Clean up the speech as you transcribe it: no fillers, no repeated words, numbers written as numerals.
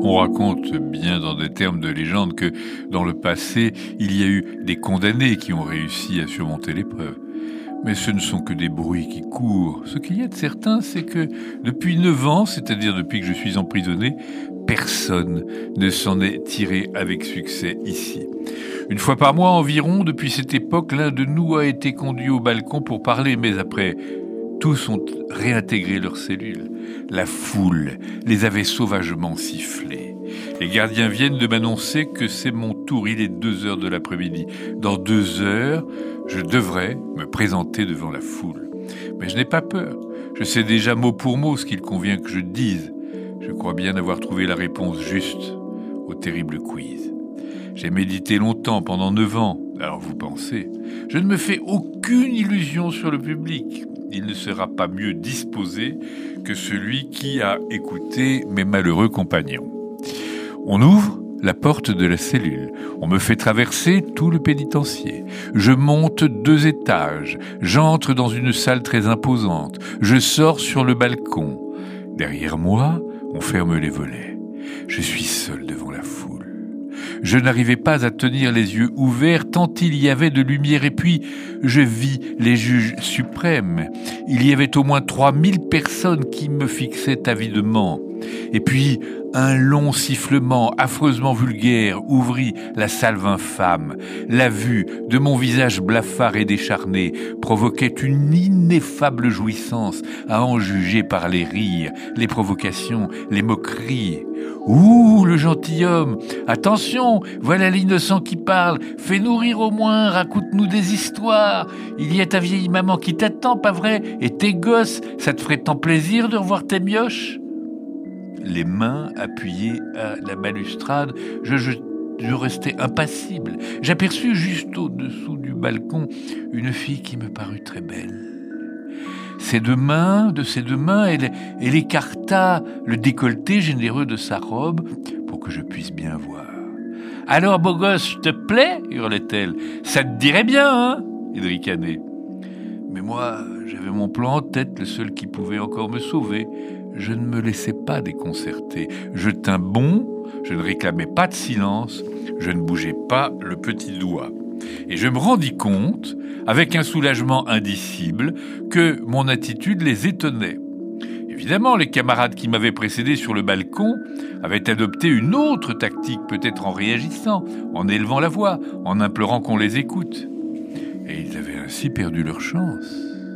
On raconte bien dans des termes de légende que dans le passé, il y a eu des condamnés qui ont réussi à surmonter l'épreuve. Mais ce ne sont que des bruits qui courent. Ce qu'il y a de certain, c'est que depuis 9 ans, c'est-à-dire depuis que je suis emprisonné, personne ne s'en est tiré avec succès ici. Une fois par mois environ, depuis cette époque, l'un de nous a été conduit au balcon pour parler, mais après, tous ont réintégré leurs cellules. La foule les avait sauvagement sifflés. Les gardiens viennent de m'annoncer que c'est mon tour. Il est 2h de l'après-midi. Dans 2 heures, je devrais me présenter devant la foule. Mais je n'ai pas peur. Je sais déjà mot pour mot ce qu'il convient que je dise. Je crois bien avoir trouvé la réponse juste au terrible quiz. J'ai médité longtemps, pendant 9 ans. Alors vous pensez, je ne me fais aucune illusion sur le public. Il ne sera pas mieux disposé que celui qui a écouté mes malheureux compagnons. On ouvre la porte de la cellule. On me fait traverser tout le pénitencier. Je monte 2 étages. J'entre dans une salle très imposante. Je sors sur le balcon. Derrière moi, on ferme les volets. Je suis seul devant la foule. Je n'arrivais pas à tenir les yeux ouverts tant il y avait de lumière, et puis je vis les juges suprêmes. Il y avait au moins 3000 personnes qui me fixaient avidement. Et puis un long sifflement affreusement vulgaire ouvrit la salve infâme. La vue de mon visage blafard et décharné provoquait une ineffable jouissance, à en juger par les rires, les provocations, les moqueries. Ouh, le gentilhomme! Attention, voilà l'innocent qui parle. Fais-nous rire au moins, raconte-nous des histoires. Il y a ta vieille maman qui t'attend, pas vrai? Et tes gosses, ça te ferait tant plaisir de revoir tes mioches? Les mains appuyées à la balustrade, je restais impassible. J'aperçus juste au-dessous du balcon une fille qui me parut très belle. De ses deux mains, elle écarta le décolleté généreux de sa robe pour que je puisse bien voir. « Alors, beau gosse, je te plais ?» hurlait-elle. « Ça te dirait bien, hein ?» Il ricanait. Mais moi, j'avais mon plan en tête, le seul qui pouvait encore me sauver. Je ne me laissais pas déconcerter. Je tins bon, je ne réclamais pas de silence, je ne bougeais pas le petit doigt. Et je me rendis compte, avec un soulagement indicible, que mon attitude les étonnait. Évidemment, les camarades qui m'avaient précédé sur le balcon avaient adopté une autre tactique, peut-être en réagissant, en élevant la voix, en implorant qu'on les écoute. Et ils avaient ainsi perdu leur chance.